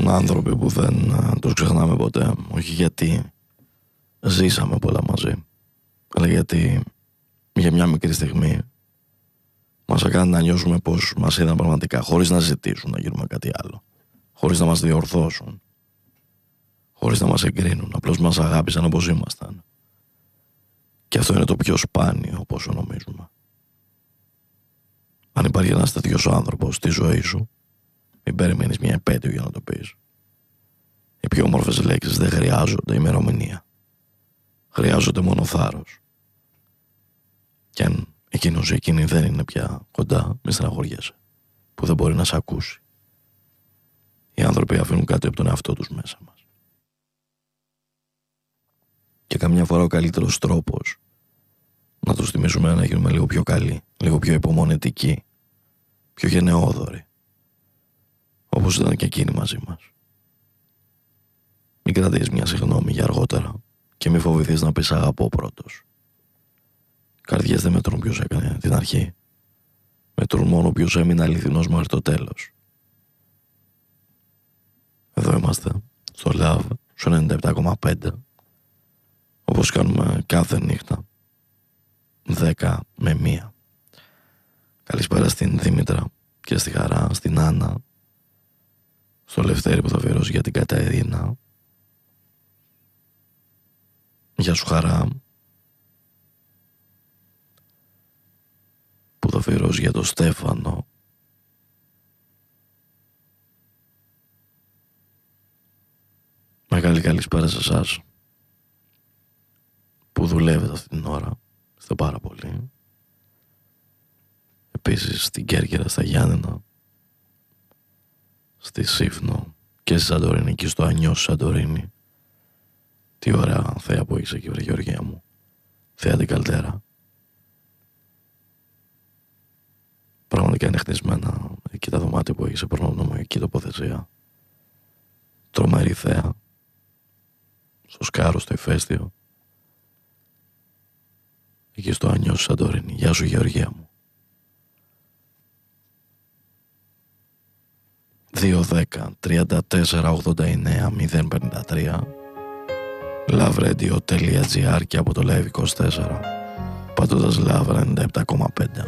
άνθρωποι που δεν τους ξεχνάμε ποτέ. Όχι γιατί ζήσαμε πολλά μαζί, αλλά γιατί για μια μικρή στιγμή μας έκανε να νιώσουμε πως μας είδαν πραγματικά, χωρίς να ζητήσουν να γίνουμε κάτι άλλο, χωρίς να μας διορθώσουν, χωρίς να μας εγκρίνουν. Απλώς μας αγάπησαν όπως ήμασταν. Και αυτό είναι το πιο σπάνιο από όσο νομίζουμε. Αν υπάρχει ένας τέτοιος άνθρωπος στη ζωή σου, μην περιμένεις μια επέτειο για να το πεις. Οι πιο όμορφες λέξεις δεν χρειάζονται ημερομηνία. Χρειάζονται μόνο θάρρος. Και αν εκείνος ή εκείνη δεν είναι πια κοντά, μη στεναχωριέσαι, που δεν μπορεί να σε ακούσει. Οι άνθρωποι αφήνουν κάτι από τον εαυτό τους μέσα μας. Και καμιά φορά ο καλύτερος τρόπος να τους θυμίσουμε να γίνουμε λίγο πιο καλοί, λίγο πιο υπομονετικοί, πιο γενναιόδοροι, όπως ήταν και εκείνοι μαζί μας. Μην κρατήσεις μια συγγνώμη για αργότερα και μη φοβηθείς να πεις αγαπώ πρώτος. Καρδιές δεν μετρούν ποιος έκανε την αρχή. Μετρούν μόνο ποιος έμεινε αληθινός μέχρι το τέλος. Εδώ είμαστε, στο Love, στο 97,5, όπως κάνουμε κάθε νύχτα, 10 με 1. Καλησπέρα στην Δήμητρα και στη Χαρά, στην Άννα, στο Λευτέρη που θα αφιερώσει για την Κατερίνα. Γεια σου Χαρά, που θα αφιερώσει για τον Στέφανο. Μεγάλη καλησπέρα σε εσάς που δουλεύετε αυτή την ώρα. Είστε πάρα πολύ. Επίσης στην Κέρκυρα, στα Γιάννενα, στη Σύφνο και στη Σαντορίνη και στο Ανιός Σαντορίνη. Τι ωραία θέα που έχεις εκεί, βρε Γεωργία μου. Θέα την καλτέρα. Πραγματικά είναι χτισμένα εκεί τα δωμάτια που έχεις σε προνομιακή τοποθεσία. Τρομερή θέα. Στο Σκάρο, στο Ηφαίστειο. Εκεί στο Ανιός Σαντορίνη. Γεια σου Γεωργία μου. 2-10-34-89-053 laveradio.gr και από το Live 24 πατώντας Love 97,5.